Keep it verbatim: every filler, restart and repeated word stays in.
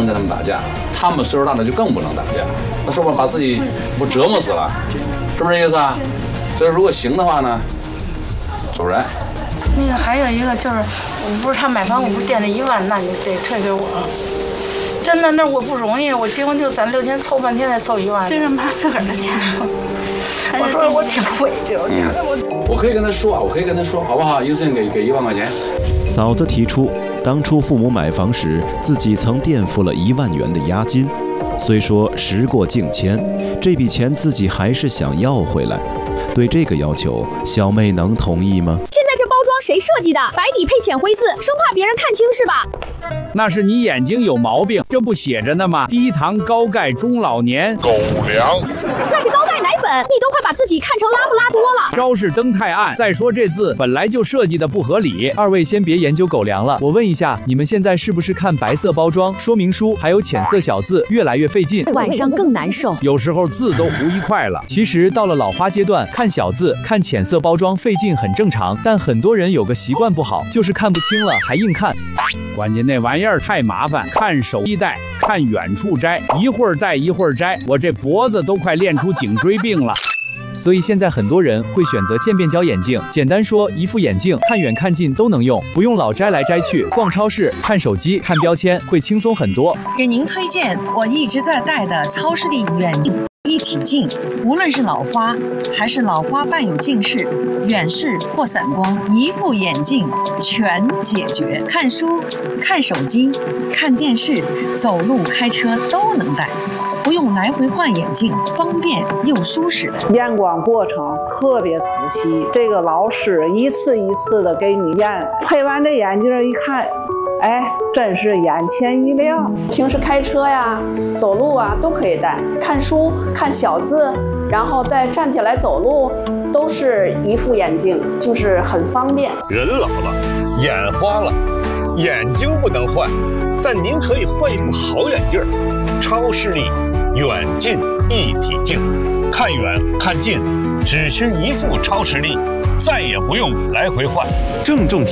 能跟他们打架，他们岁数大的就更不能打架，那说白了把自己不折磨死了，是不是这意思啊？所以如果行的话呢，走人。 那个还有一个就是，我不是他买房，我不是垫了一万，那你得退给我。真的，那我不容易，我结婚就攒六千，凑半天才凑一万。 这是妈自个儿的钱。 我说我挺委屈，我家的我。我可以跟他说啊，我可以跟他说，好不好？一次性给给一万块钱。 嫂子提出，当初父母买房时，自己曾垫付了一万元的押金，虽说时过境迁，这笔钱自己还是想要回来。对这个要求，小妹能同意吗？ 现在这包装谁设计的？白底配浅灰字，生怕别人看清是吧？ 那是你眼睛有毛病，这不写着呢吗？低糖高钙中老年狗粮， 那是高钙奶粉，你都快把自己看成拉布拉多了。 招式灯太暗，再说这字本来就设计的不合理。二位先别研究狗粮了，我问一下，你们现在是不是看白色包装、说明书还有浅色小字越来越费劲， 晚上更难受？ 有时候字都糊一块了。其实到了老花阶段，看小字、看浅色包装费劲很正常，但很多人有个习惯不好，就是看不清了还硬看。关键那玩意儿太麻烦，看手一戴，看远处摘，一会儿戴一会儿摘，我这脖子都快练出颈椎病了。所以现在很多人会选择渐变焦眼镜，简单说，一副眼镜看远看近都能用，不用老摘来摘去。逛超市、看手机、看标签会轻松很多。 给您推荐我一直在戴的超视力远近一体镜，无论是老花还是老花伴有近视、远视或散光，一副眼镜全解决。看书、看手机、看电视、走路、开车都能戴。不用来回换眼镜，方便又舒适。 验光过程特别仔细，这个老师一次一次的给你验，配完这眼镜一看，哎，真是眼前一亮。 平时开车呀、走路啊都可以戴，看书、看小字，然后再站起来走路，都是一副眼镜，就是很方便。 人老了，眼花了，眼睛不能换，但您可以换一副好眼镜，超视力远近一体镜，看远看近只需一副超视力，再也不用来回换。 郑重